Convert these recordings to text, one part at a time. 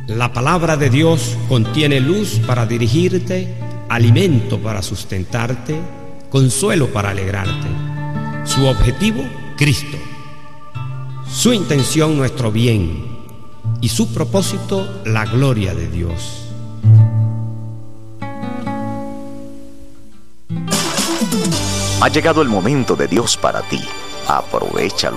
La palabra de Dios contiene luz para dirigirte, alimento para sustentarte, consuelo para alegrarte. Su objetivo, Cristo. Su intención, nuestro bien. Y su propósito, la gloria de Dios. Ha llegado el momento de Dios para ti. Aprovéchalo.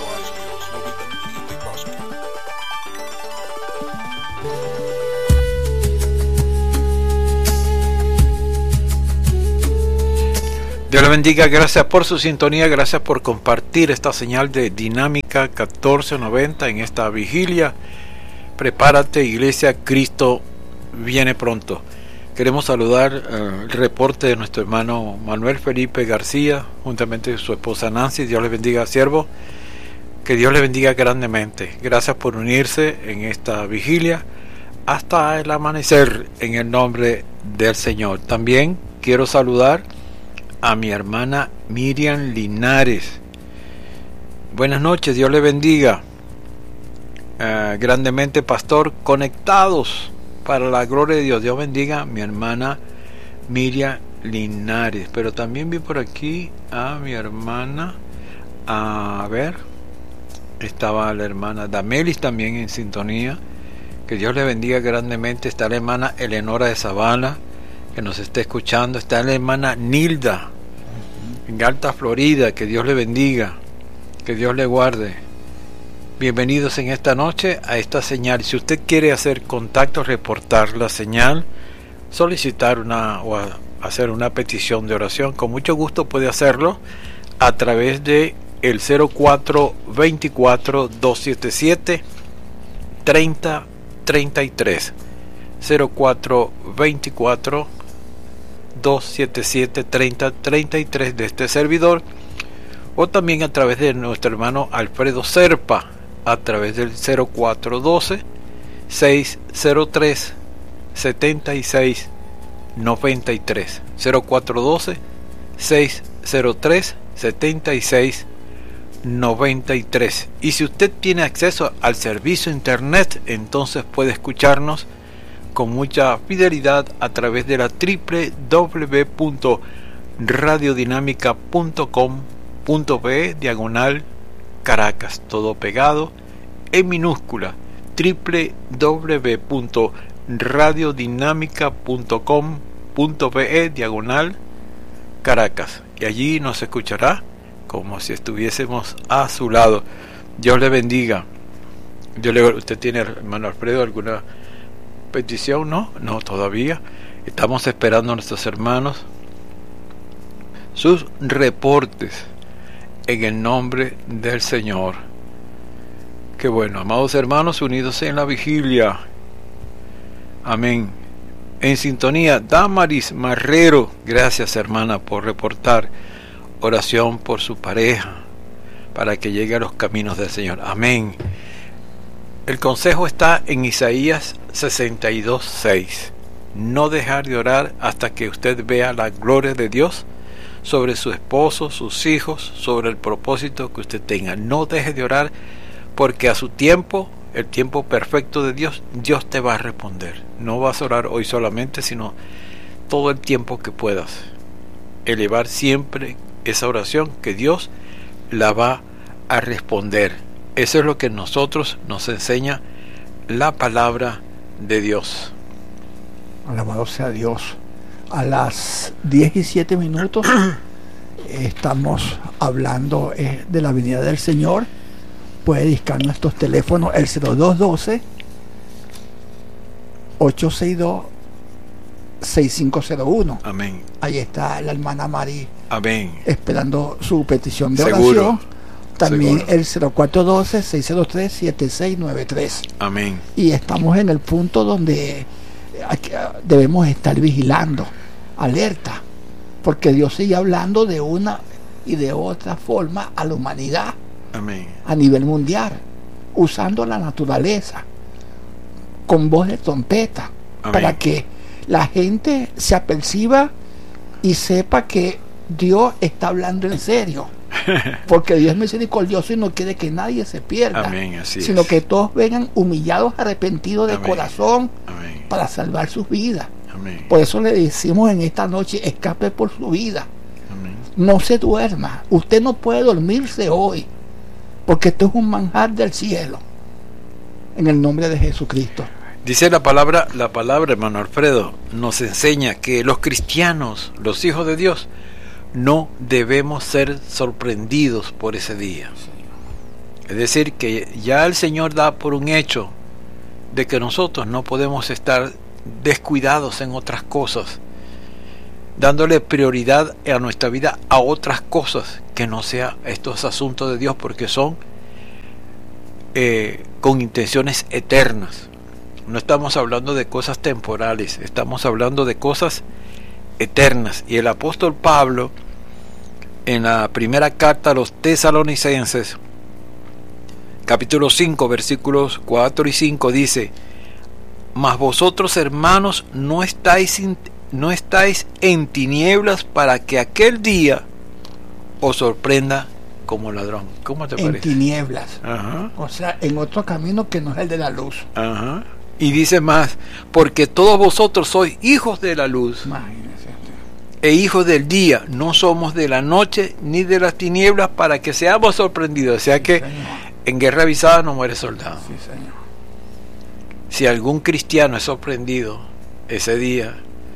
Dios le bendiga, gracias por su sintonía, gracias por compartir esta señal de Dinámica 1490 en esta vigilia. Prepárate, iglesia, Cristo viene pronto. Queremos saludar el reporte de nuestro hermano Manuel Felipe García, juntamente con su esposa Nancy. Dios le bendiga, siervo. Que Dios le bendiga grandemente. Gracias por unirse en esta vigilia hasta el amanecer en el nombre del Señor. También quiero saludar a mi hermana Miriam Linares. Buenas noches, Dios le bendiga grandemente, pastor. Conectados para la gloria de Dios. Dios bendiga a mi hermana Miriam Linares. Pero también vi por aquí a mi hermana, estaba la hermana Damelis también en sintonía. Que Dios le bendiga grandemente. Está la hermana Eleonora de Zavala, que nos está escuchando. Está la hermana Nilda en Alta Florida. Que Dios le bendiga, que Dios le guarde. Bienvenidos en esta noche a esta señal. Si usted quiere hacer contacto, reportar la señal, solicitar o hacer una petición de oración, con mucho gusto puede hacerlo a través de el 0424 277 3033 0424 277 3033 de este servidor, o también a través de nuestro hermano Alfredo Serpa a través del 0412 603 7693 0412 603 7693. Y si usted tiene acceso al servicio internet, entonces puede escucharnos con mucha fidelidad a través de la www.radiodinámica.com.be Caracas, todo pegado en minúscula, www.radiodinámica.com.be Caracas, y allí nos escuchará como si estuviésemos a su lado. Dios le bendiga. ¿Usted tiene, hermano Alfredo, alguna petición? No, todavía. Estamos esperando a nuestros hermanos sus reportes en el nombre del Señor. Qué bueno, amados hermanos, unidos en la vigilia. Amén. En sintonía, Damaris Marrero, gracias hermana por reportar. Oración por su pareja para que llegue a los caminos del Señor. Amén. El consejo está en Isaías 62:6. No dejar de orar hasta que usted vea la gloria de Dios sobre su esposo, sus hijos, sobre el propósito que usted tenga. No deje de orar, porque a su tiempo, el tiempo perfecto de Dios, Dios te va a responder. No vas a orar hoy solamente, sino todo el tiempo que puedas. Elevar siempre esa oración, que Dios la va a responder. Eso es lo que nosotros nos enseña la palabra de Dios. Alabado sea Dios. A las 10:07 estamos hablando de la venida del Señor. Puede discar nuestros teléfonos, el 0212 862 6501. Amén. Ahí está la hermana Mari. Amén. Esperando su petición de Seguro. oración. También Seguro. el 0412 603 7693. Amén. Y estamos en el punto donde debemos estar vigilando, alerta, porque Dios sigue hablando de una y de otra forma a la humanidad. Amén. A nivel mundial, usando la naturaleza con voz de trompeta. Amén. Para que la gente se aperciba y sepa que Dios está hablando en serio. Porque Dios es misericordioso y no quiere que nadie se pierda. Amén, así sino es. que todos vengan humillados, arrepentidos de Amén. corazón Amén. para salvar sus vidas. Amén. Por eso le decimos en esta noche, escape por su vida. Amén. No se duerma. Usted no puede dormirse hoy, porque esto es un manjar del cielo. En el nombre de Jesucristo. Dice la palabra, hermano Alfredo, nos enseña que los cristianos, los hijos de Dios, no debemos ser sorprendidos por ese día. Es decir, que ya el Señor da por un hecho de que nosotros no podemos estar descuidados en otras cosas, dándole prioridad a nuestra vida a otras cosas que no sea estos asuntos de Dios, porque son con intenciones eternas. No estamos hablando de cosas temporales, estamos hablando de cosas eternas. Y el apóstol Pablo, en la primera carta a los Tesalonicenses, capítulo 5, versículos 4 y 5, dice: mas vosotros, hermanos, no estáis en tinieblas para que aquel día os sorprenda como ladrón. ¿Cómo te parece? En tinieblas. Ajá. O sea, en otro camino que no es el de la luz. Ajá. Y dice más: porque todos vosotros sois hijos de la luz Imagínense. e hijos del día, no somos de la noche ni de las tinieblas para que seamos sorprendidos. O sea que Señor. en guerra avisada no muere soldado. Sí, Señor. Si algún cristiano es sorprendido ese día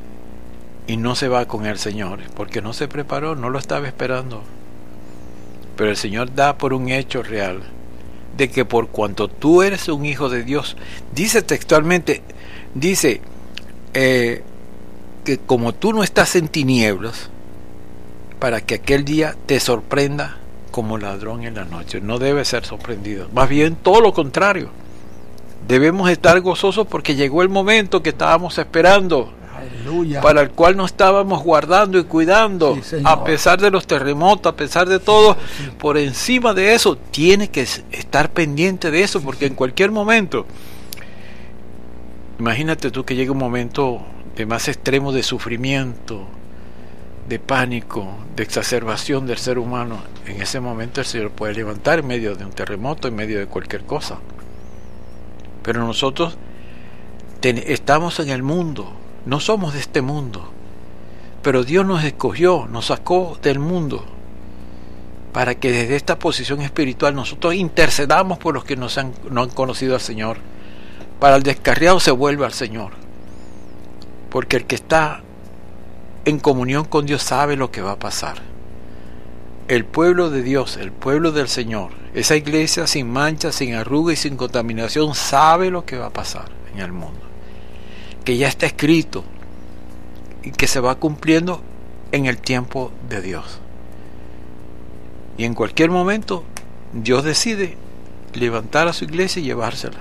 y no se va con el Señor, porque no se preparó, no lo estaba esperando, pero el Señor da por un hecho real de que por cuanto tú eres un hijo de Dios, dice textualmente, dice que como tú no estás en tinieblas, para que aquel día te sorprenda como ladrón en la noche. No debe ser sorprendido, más bien todo lo contrario. Debemos estar gozosos porque llegó el momento que estábamos esperando, Aleluya. para el cual nos estábamos guardando y cuidando, Sí, Señor. a pesar de los terremotos, a pesar de todo. Por encima de eso tiene que estar pendiente de eso, porque en cualquier momento, imagínate tú que llegue un momento de más extremo de sufrimiento, de pánico, de exacerbación del ser humano. En ese momento el Señor puede levantar en medio de un terremoto, en medio de cualquier cosa. Pero nosotros estamos en el mundo, no somos de este mundo, pero Dios nos escogió, nos sacó del mundo para que desde esta posición espiritual nosotros intercedamos por los que no han conocido al Señor, para el descarriado se vuelva al Señor, porque el que está en comunión con Dios sabe lo que va a pasar. El pueblo de Dios, el pueblo del Señor, esa iglesia sin mancha, sin arruga y sin contaminación, sabe lo que va a pasar en el mundo, que ya está escrito y que se va cumpliendo en el tiempo de Dios. Y en cualquier momento Dios decide levantar a su iglesia y llevársela.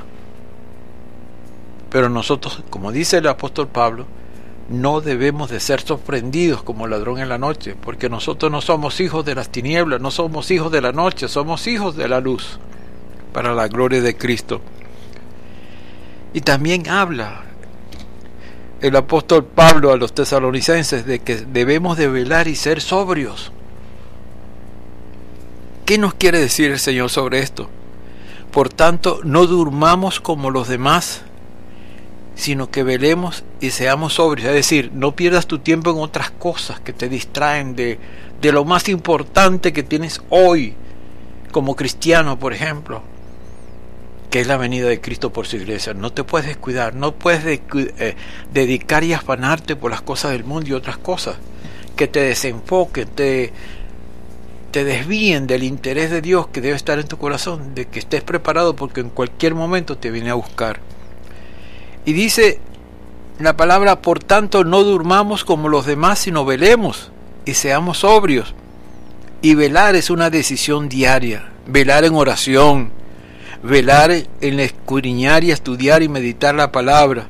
Pero nosotros, como dice el apóstol Pablo, no debemos de ser sorprendidos como ladrón en la noche, porque nosotros no somos hijos de las tinieblas, no somos hijos de la noche, somos hijos de la luz, para la gloria de Cristo. Y también habla el apóstol Pablo a los tesalonicenses de que debemos de velar y ser sobrios. ¿Qué nos quiere decir el Señor sobre esto? Por tanto, no durmamos como los demás, sino que velemos y seamos sobrios. Es decir, no pierdas tu tiempo en otras cosas que te distraen de lo más importante que tienes hoy como cristiano, por ejemplo, que es la venida de Cristo por su iglesia. No te puedes descuidar, no puedes dedicar y afanarte por las cosas del mundo y otras cosas que te desenfoquen, te desvíen del interés de Dios que debe estar en tu corazón, de que estés preparado, porque en cualquier momento te viene a buscar. Y dice la palabra: por tanto, no durmamos como los demás, sino velemos y seamos sobrios. Y velar es una decisión diaria. Velar en oración, velar en escudriñar y estudiar y meditar la palabra,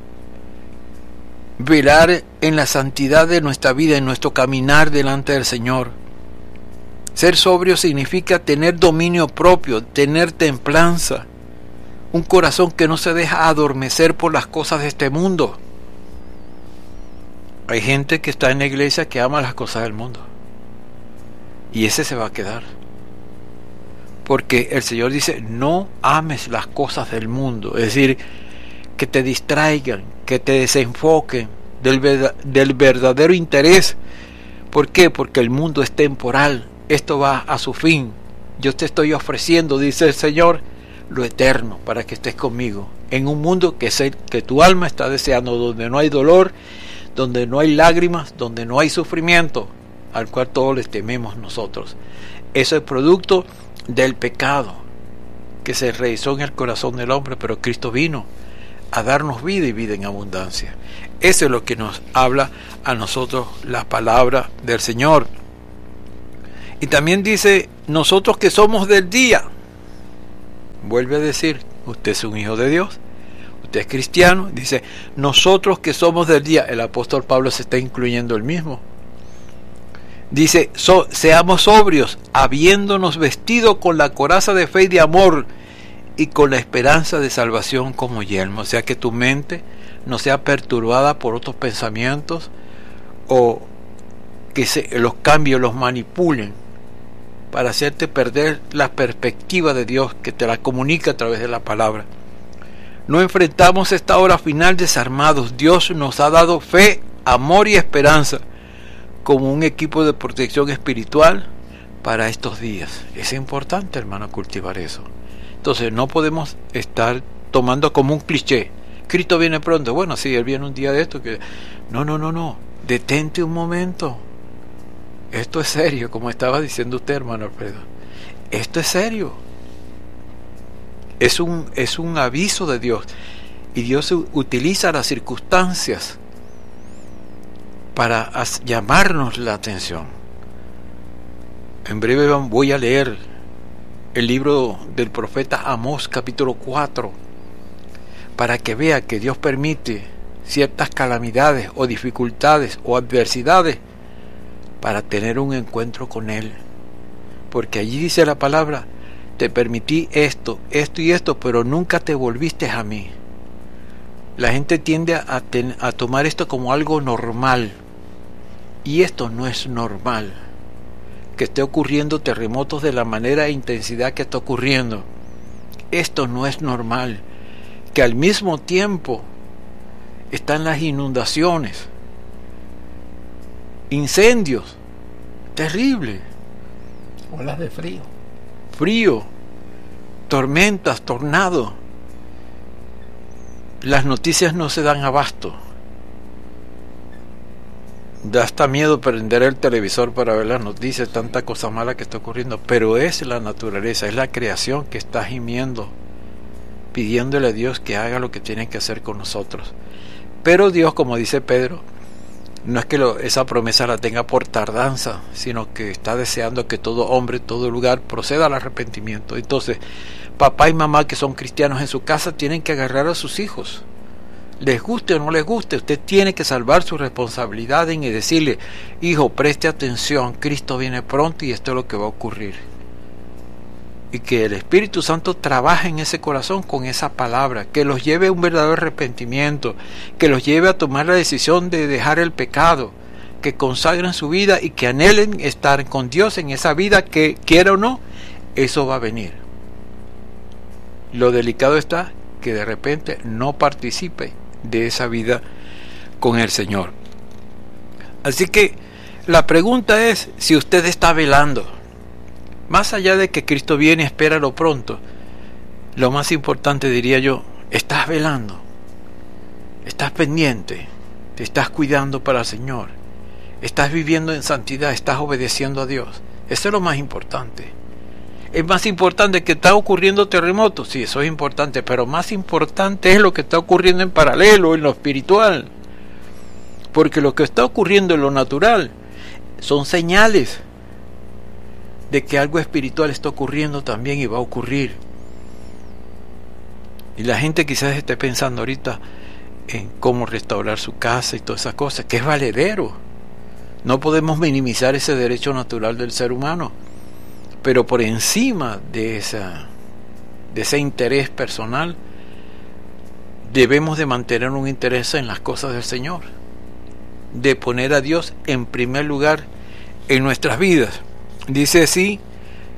velar en la santidad de nuestra vida, en nuestro caminar delante del Señor. Ser sobrio significa tener dominio propio, tener templanza, un corazón que no se deja adormecer por las cosas de este mundo. Hay gente que está en la iglesia que ama las cosas del mundo, y ese se va a quedar. porque el Señor dice, no ames las cosas del mundo, es decir, que te distraigan, que te desenfoquen del verdadero interés. ¿Por qué? Porque el mundo es temporal, esto va a su fin. Yo te estoy ofreciendo, dice el Señor, lo eterno para que estés conmigo, en un mundo que tu alma está deseando, donde no hay dolor, donde no hay lágrimas, donde no hay sufrimiento, al cual todos les tememos nosotros. Eso es producto del pecado que se realizó en el corazón del hombre, pero Cristo vino a darnos vida y vida en abundancia. Eso es lo que nos habla a nosotros la palabra del Señor. Y también dice, nosotros que somos del día, vuelve a decir, usted es un hijo de Dios, usted es cristiano, dice, nosotros que somos del día, el apóstol Pablo se está incluyendo él mismo. Dice, seamos sobrios, habiéndonos vestido con la coraza de fe y de amor, y con la esperanza de salvación como yelmo. O sea, que tu mente no sea perturbada por otros pensamientos, o que los cambios los manipulen para hacerte perder la perspectiva de Dios, que te la comunica a través de la palabra. No enfrentamos esta hora final desarmados. Dios nos ha dado fe, amor y esperanza como un equipo de protección espiritual para estos días. Es importante, hermano, cultivar eso. Entonces no podemos estar tomando como un cliché, Cristo viene pronto. Bueno, sí, Él viene un día de esto. No. Detente un momento. Esto es serio, como estaba diciendo usted, hermano Alfredo. Esto es serio. Es un aviso de Dios. Y Dios utiliza las circunstancias para llamarnos la atención. En breve voy a leer el libro del profeta Amós, capítulo 4, para que vea que Dios permite ciertas calamidades o dificultades o adversidades para tener un encuentro con Él. Porque allí dice la palabra, te permití esto y esto, pero nunca te volviste a mí. La gente tiende a tomar esto como algo normal, y esto no es normal. Que esté ocurriendo terremotos de la manera e intensidad que está ocurriendo, esto no es normal. Que al mismo tiempo están las inundaciones, incendios, terrible, olas de frío, tormentas, tornados. Las noticias no se dan abasto. Da hasta miedo prender el televisor para ver las noticias, tanta cosa mala que está ocurriendo, pero es la naturaleza, es la creación que está gimiendo, pidiéndole a Dios que haga lo que tiene que hacer con nosotros. Pero Dios, como dice Pedro, no es que esa promesa la tenga por tardanza, sino que está deseando que todo hombre, todo lugar proceda al arrepentimiento. Entonces, papá y mamá que son cristianos en su casa tienen que agarrar a sus hijos. Les guste o no les guste, usted tiene que salvar su responsabilidad y decirle, hijo, preste atención, Cristo viene pronto y esto es lo que va a ocurrir. Y que el Espíritu Santo trabaje en ese corazón con esa palabra, que los lleve a un verdadero arrepentimiento, que los lleve a tomar la decisión de dejar el pecado, que consagren su vida y que anhelen estar con Dios en esa vida, que quiera o no, eso va a venir. Lo delicado está que de repente no participe de esa vida con el Señor. Así que la pregunta es si usted está velando. Más allá de que Cristo viene, espéralo pronto, lo más importante, diría yo, estás velando, estás pendiente, te estás cuidando para el Señor, estás viviendo en santidad, estás obedeciendo a Dios. Eso es lo más importante. Es más importante que está ocurriendo terremotos, sí, eso es importante, pero más importante es lo que está ocurriendo en paralelo, en lo espiritual. Porque lo que está ocurriendo en lo natural son señales de que algo espiritual está ocurriendo también y va a ocurrir. Y la gente quizás esté pensando ahorita en cómo restaurar su casa y todas esas cosas, que es valedero. No podemos minimizar ese derecho natural del ser humano. Pero por encima de ese interés personal, debemos de mantener un interés en las cosas del Señor, de poner a Dios en primer lugar en nuestras vidas. Dice así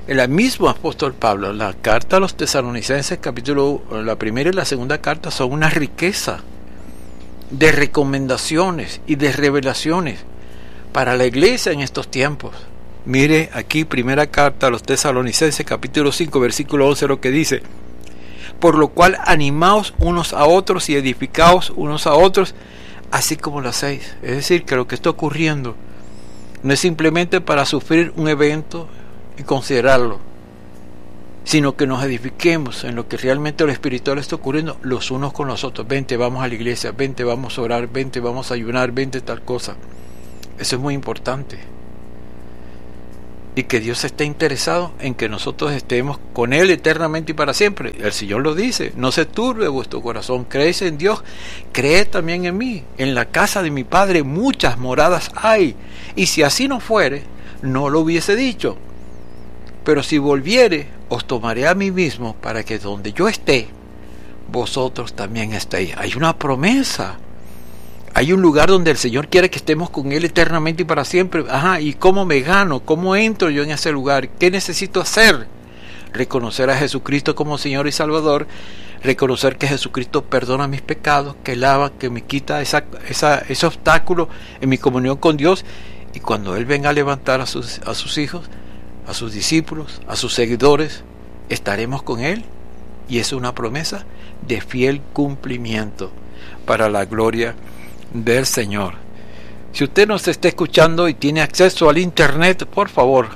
El mismo apóstol Pablo, la carta a los tesalonicenses, la primera y la segunda carta, son una riqueza de recomendaciones y de revelaciones para la iglesia en estos tiempos. Mire aquí, primera carta a los tesalonicenses, capítulo 5, versículo 11, lo que dice: por lo cual animaos unos a otros y edificaos unos a otros, así como lo hacéis. Es decir, que lo que está ocurriendo no es simplemente para sufrir un evento y considerarlo, sino que nos edifiquemos en lo que realmente lo espiritual está ocurriendo los unos con los otros. Vente, vamos a la iglesia, vente, vamos a orar, vente, vamos a ayunar, vente, tal cosa. Eso es muy importante. Y que Dios está interesado en que nosotros estemos con Él eternamente y para siempre. El Señor lo dice: no se turbe vuestro corazón, creéis en Dios, creed también en mí. En la casa de mi Padre muchas moradas hay, y si así no fuere, no lo hubiese dicho. Pero si volviere, os tomaré a mí mismo, para que donde yo esté, vosotros también estéis. Hay una promesa. Hay un lugar donde el Señor quiere que estemos con Él eternamente y para siempre. ¿Y cómo me gano? ¿Cómo entro yo en ese lugar? ¿Qué necesito hacer? Reconocer a Jesucristo como Señor y Salvador. Reconocer que Jesucristo perdona mis pecados, que lava, que me quita ese obstáculo en mi comunión con Dios. Y cuando Él venga a levantar a sus hijos, a sus discípulos, a sus seguidores, estaremos con Él. Y es una promesa de fiel cumplimiento para la gloria del Señor. Si usted nos está escuchando y tiene acceso al internet, por favor,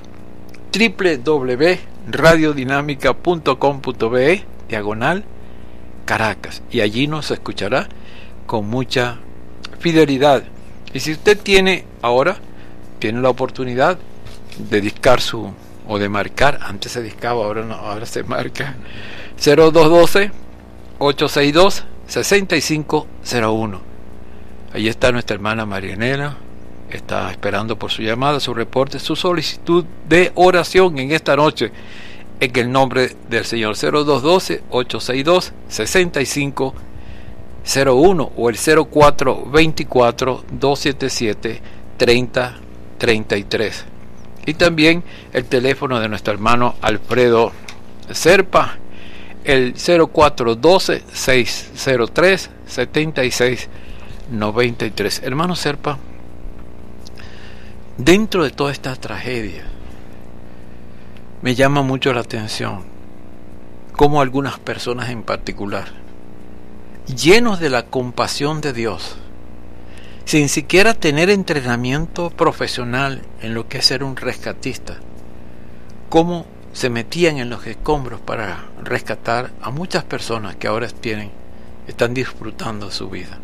www.radiodinámica.com.be/Caracas, y allí nos escuchará con mucha fidelidad. Y si usted tiene la oportunidad de discar o de marcar, antes se discaba, ahora no, ahora se marca, 0212-862-6501. Allí está nuestra hermana Marianela, está esperando por su llamada, su reporte, su solicitud de oración en esta noche, en el nombre del Señor. 0212-862-6501 o el 0424-277-3033. Y también el teléfono de nuestro hermano Alfredo Serpa, el 0412-603-7693. Hermano Serpa, dentro de toda esta tragedia me llama mucho la atención cómo algunas personas en particular, llenos de la compasión de Dios, sin siquiera tener entrenamiento profesional en lo que es ser un rescatista, cómo se metían en los escombros para rescatar a muchas personas que ahora están disfrutando su vida.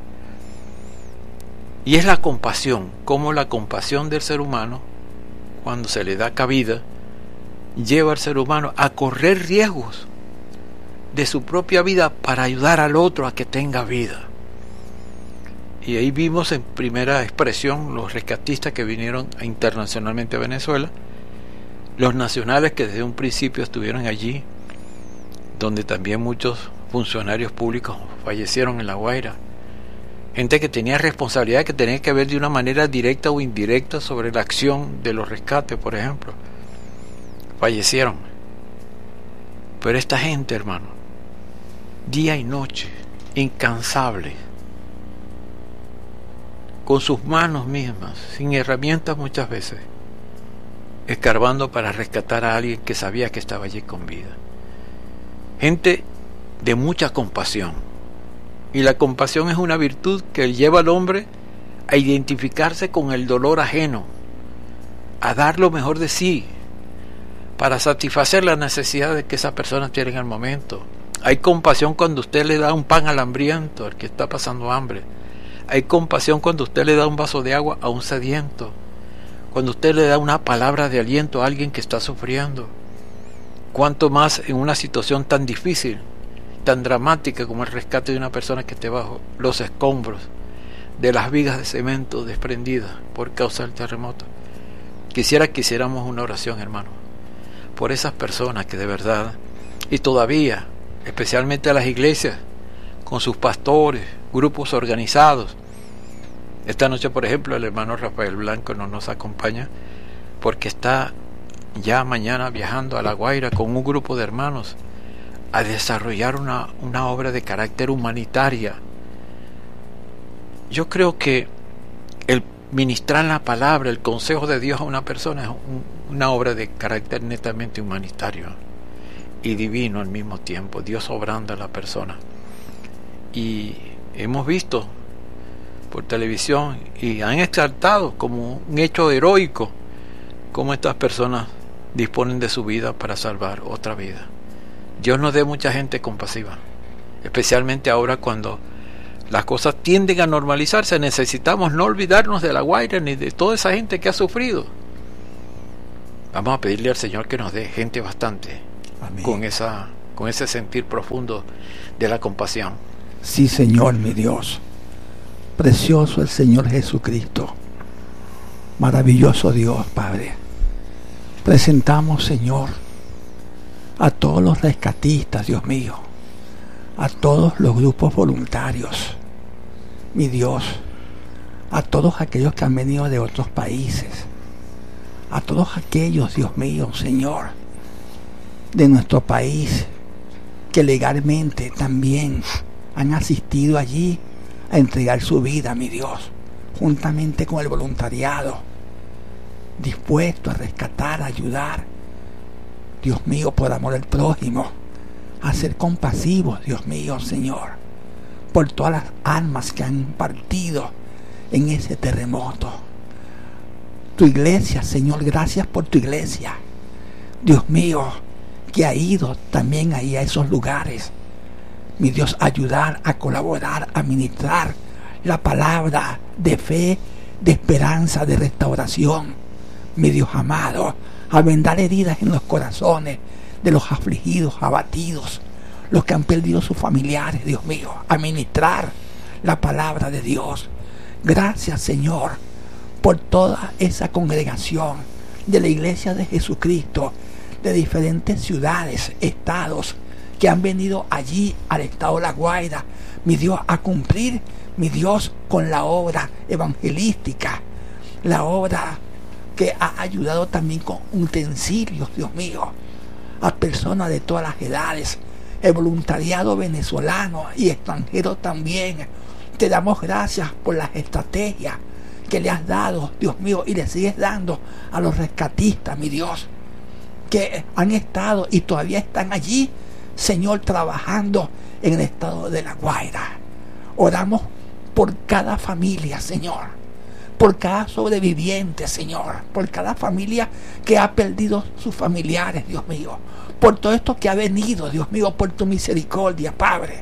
Y es la compasión, como la compasión del ser humano, cuando se le da cabida, lleva al ser humano a correr riesgos de su propia vida para ayudar al otro a que tenga vida. Y ahí vimos en primera expresión los rescatistas que vinieron internacionalmente a Venezuela, los nacionales que desde un principio estuvieron allí, donde también muchos funcionarios públicos fallecieron en La Guaira. Gente que tenía responsabilidad, que tenía que ver de una manera directa o indirecta sobre la acción de los rescates, por ejemplo. Fallecieron. Pero esta gente, hermano, día y noche, incansable, con sus manos mismas, sin herramientas muchas veces, escarbando para rescatar a alguien que sabía que estaba allí con vida. Gente de mucha compasión. Y la compasión es una virtud que lleva al hombre a identificarse con el dolor ajeno, a dar lo mejor de sí, para satisfacer las necesidades que esa persona tiene en el momento. Hay compasión cuando usted le da un pan al hambriento, al que está pasando hambre. Hay compasión cuando usted le da un vaso de agua a un sediento, cuando usted le da una palabra de aliento a alguien que está sufriendo. Cuanto más en una situación tan difícil, tan dramática como el rescate de una persona que esté bajo los escombros de las vigas de cemento desprendidas por causa del terremoto. Quisiéramos una oración, hermano, por esas personas que de verdad, y todavía, especialmente a las iglesias, con sus pastores, grupos organizados. Esta noche, por ejemplo, el hermano Rafael Blanco no nos acompaña porque está ya mañana viajando a La Guaira con un grupo de hermanos a desarrollar una obra de carácter humanitaria. Yo creo que el ministrar la palabra, el consejo de Dios a una persona es una obra de carácter netamente humanitario y divino al mismo tiempo, Dios obrando a la persona. Y hemos visto por televisión y han exaltado como un hecho heroico cómo estas personas disponen de su vida para salvar otra vida. Dios nos dé mucha gente compasiva, especialmente ahora cuando las cosas tienden a normalizarse. Necesitamos no olvidarnos de La Guaira ni de toda esa gente que ha sufrido. Vamos a pedirle al Señor que nos dé gente bastante. Amén. Con ese sentir profundo de la compasión. Sí, Señor, mi Dios. Precioso el Señor Jesucristo. Maravilloso Dios, Padre. Presentamos, Señor, a todos los rescatistas, Dios mío, a todos los grupos voluntarios, mi Dios, a todos aquellos que han venido de otros países, a todos aquellos, Dios mío, Señor, de nuestro país, que legalmente también han asistido allí a entregar su vida, mi Dios, juntamente con el voluntariado, dispuesto a rescatar, a ayudar, Dios mío, por amor al prójimo, a ser compasivos, Dios mío, Señor, por todas las almas que han partido en ese terremoto. Tu iglesia, Señor, gracias por tu iglesia, Dios mío, que ha ido también ahí a esos lugares, mi Dios, a ayudar, a colaborar, a ministrar la palabra de fe, de esperanza, de restauración, mi Dios amado, a vendar heridas en los corazones de los afligidos, abatidos, los que han perdido sus familiares, Dios mío, a ministrar la palabra de Dios. Gracias, Señor, por toda esa congregación de la Iglesia de Jesucristo, de diferentes ciudades, estados, que han venido allí al estado de La Guaira, mi Dios, a cumplir, mi Dios, con la obra evangelística, la obra que ha ayudado también con utensilios, Dios mío, a personas de todas las edades, el voluntariado venezolano y extranjero también. Te damos gracias por las estrategias que le has dado, Dios mío, y le sigues dando a los rescatistas, mi Dios, que han estado y todavía están allí, Señor, trabajando en el estado de La Guaira. Oramos por cada familia, Señor, por cada sobreviviente, Señor, por cada familia que ha perdido sus familiares, Dios mío, por todo esto que ha venido, Dios mío, por tu misericordia, Padre.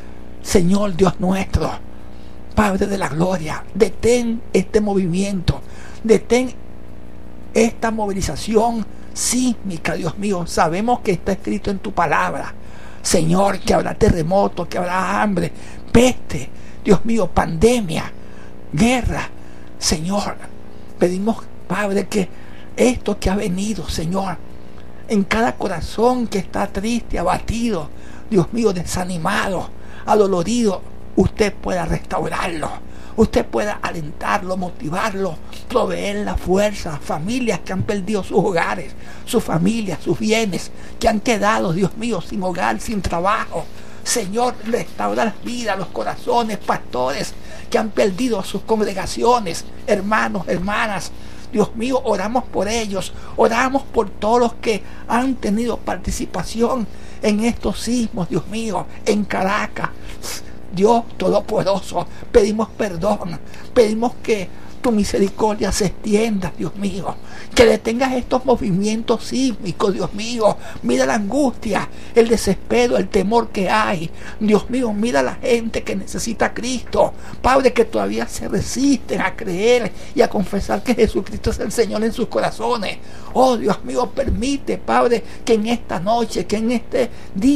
Señor Dios nuestro, Padre de la gloria, detén este movimiento, detén esta movilización sísmica, Dios mío. Sabemos que está escrito en tu palabra, Señor, que habrá terremotos, que habrá hambre, peste, Dios mío, pandemia, guerra. Señor, pedimos, Padre, que esto que ha venido, Señor, en cada corazón que está triste, abatido, Dios mío, desanimado, adolorido, usted pueda restaurarlo, usted pueda alentarlo, motivarlo, proveer la fuerza, familias que han perdido sus hogares, sus familias, sus bienes, que han quedado, Dios mío, sin hogar, sin trabajo. Señor, restaura las vidas, los corazones, pastores que han perdido sus congregaciones, hermanos, hermanas. Dios mío, oramos por ellos, oramos por todos los que han tenido participación en estos sismos, Dios mío, en Caracas. Dios Todopoderoso, pedimos perdón, pedimos que tu misericordia se extienda, Dios mío, que detengas estos movimientos sísmicos, Dios mío. Mira la angustia, el desespero, el temor que hay, Dios mío. Mira la gente que necesita a Cristo, Padre, que todavía se resisten a creer y a confesar que Jesucristo es el Señor en sus corazones. Oh Dios mío, permite, Padre, que en esta noche, que en este día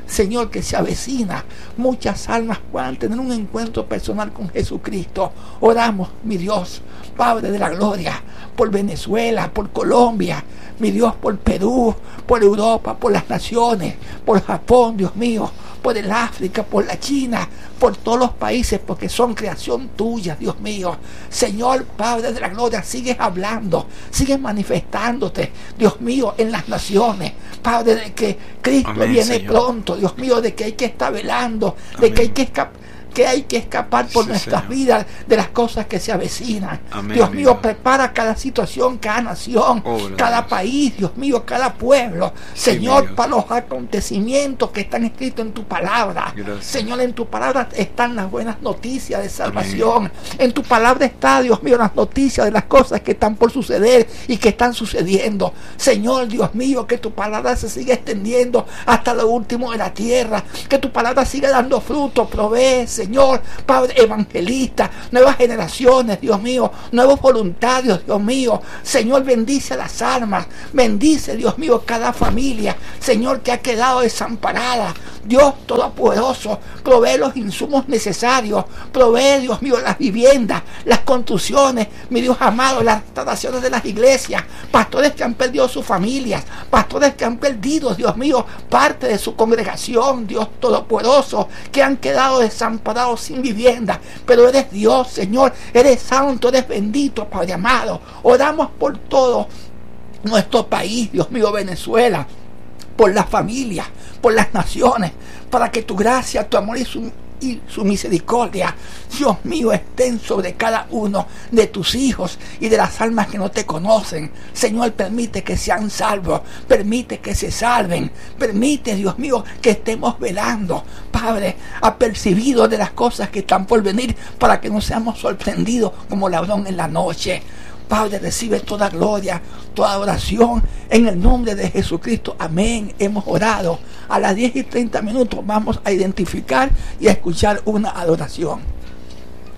Señor, que se avecina. Muchas almas puedan tener un encuentro personal con Jesucristo. Oramos, mi Dios, Padre de la gloria, por Venezuela, por Colombia, mi Dios, por Perú, por Europa, por las naciones, por Japón, Dios mío, por el África, por la China, por todos los países, porque son creación tuya, Dios mío. Señor, Padre de la gloria, sigues hablando, sigues manifestándote, Dios mío, en las naciones. Padre, de que Cristo viene Señor. Pronto, Dios mío, de que hay que estar velando, de que hay que escapar por nuestras Señor. vidas de las cosas que se avecinan. Amén, Dios mío, Dios. prepara cada situación, cada nación, Obra, cada Dios. país, Dios mío, cada pueblo. Sí, mi Señor, Dios. para los acontecimientos que están escritos en tu palabra. Gracias. Señor, en tu palabra están las buenas noticias de salvación. En tu palabra está, Dios mío, las noticias de las cosas que están por suceder y que están sucediendo. Señor, Dios mío, que tu palabra se siga extendiendo hasta lo último de la tierra. Que tu palabra siga dando fruto. Provee, Señor, Padre evangelista, nuevas generaciones, Dios mío, nuevos voluntarios, Dios mío. Señor, bendice las almas, bendice, Dios mío, cada familia, Señor, que ha quedado desamparada. Dios Todopoderoso, provee los insumos necesarios, provee, Dios mío, las viviendas, las construcciones, mi Dios amado, las restauraciones de las iglesias, pastores que han perdido sus familias, pastores que han perdido, Dios mío, parte de su congregación, Dios Todopoderoso, que han quedado desamparados sin vivienda, pero eres Dios, Señor, eres santo, eres bendito, Padre amado. Oramos por todo nuestro país, Dios mío, Venezuela, por las familias, por las naciones, para que tu gracia, tu amor y su misericordia, Dios mío, estén sobre cada uno de tus hijos y de las almas que no te conocen. Señor, permite que sean salvos, permite que se salven, permite, Dios mío, que estemos velando, Padre, apercibidos de las cosas que están por venir, para que no seamos sorprendidos como ladrón en la noche. Padre, recibe toda gloria, toda oración en el nombre de Jesucristo. Amén. Hemos orado. A las 10:30 vamos a identificar y a escuchar una adoración.